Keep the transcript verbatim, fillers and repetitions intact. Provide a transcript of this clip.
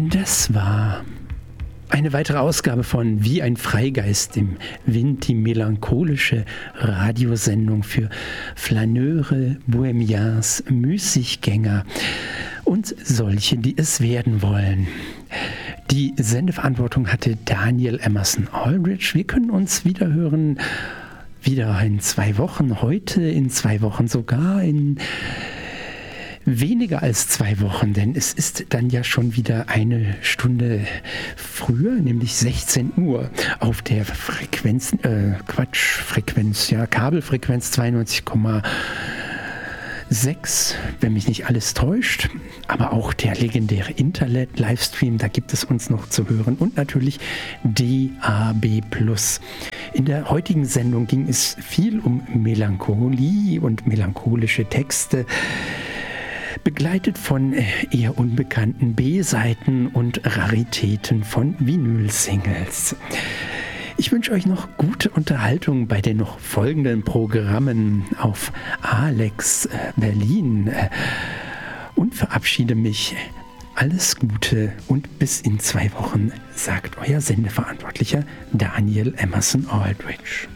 Das war eine weitere Ausgabe von Wie ein Freigeist im Wind, die melancholische Radiosendung für Flaneure, Bohemians, Müßiggänger und solche, die es werden wollen. Die Sendeverantwortung hatte Daniel Emerson Aldridge. Wir können uns wieder hören, wieder in zwei Wochen, heute in zwei Wochen, sogar in weniger als zwei Wochen, denn es ist dann ja schon wieder eine Stunde früher, nämlich sechzehn Uhr auf der Frequenz, äh, Quatsch, Frequenz, ja, Kabelfrequenz zweiundneunzig Komma sechs, wenn mich nicht alles täuscht, aber auch der legendäre Internet-Livestream, da gibt es uns noch zu hören und natürlich D A B plus. In der heutigen Sendung ging es viel um Melancholie und melancholische Texte, begleitet von eher unbekannten B-Seiten und Raritäten von Vinyl-Singles. Ich wünsche euch noch gute Unterhaltung bei den noch folgenden Programmen auf Alex Berlin und verabschiede mich. Alles Gute und bis in zwei Wochen, sagt euer Sendeverantwortlicher Daniel Emerson Aldridge.